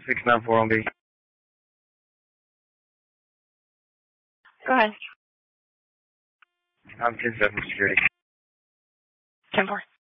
694 on B. Go ahead. I'm 10-7 security. 10-4.